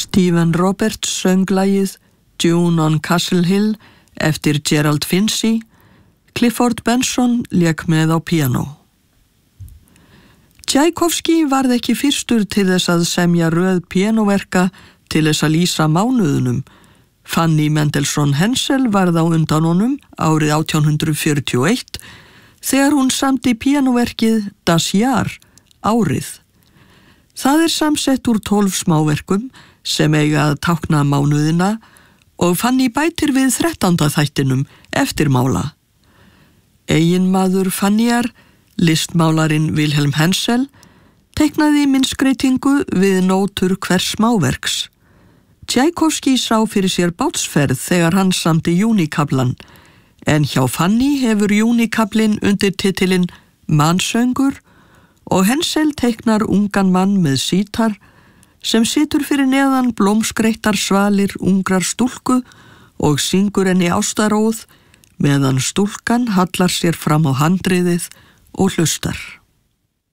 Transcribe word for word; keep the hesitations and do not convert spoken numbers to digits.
Stephen Roberts söng lagið June on Castle Hill eftir Gerald Finzi. Clifford Benson lék með á píanó. Tchaikovsky varð ekki fyrstur til þess að semja röð píanóverka til þess að lýsa mánuðunum. Fanny Mendelssohn Hensel varð á undan honum árið átján hundrað fjörutíu og eitt þegar hún samdi píanóverkið Das Jahr, árið. Það er samsett úr tólf smáverkum sem eiga að tákna mánuðina og Fanny bætir við þrettánda þættinum eftirmála. Eiginmaður Fannyar, listmálarinn Wilhelm Hensel, teiknaði myndskreytingu við nótur hvers smáverks. Tchaikovsky sá fyrir sér bátsferð þegar hann samdi júnikaflan, en hjá Fanny hefur júnikablinn undir titilinn Mansöngur og Hensel teiknar ungan mann með sítar sem situr fyrir neðan blómskreyttar svalir ungrar stúlku og syngur henni ástaróð meðan stúlkan hallar sér fram á handriðið og hlustar.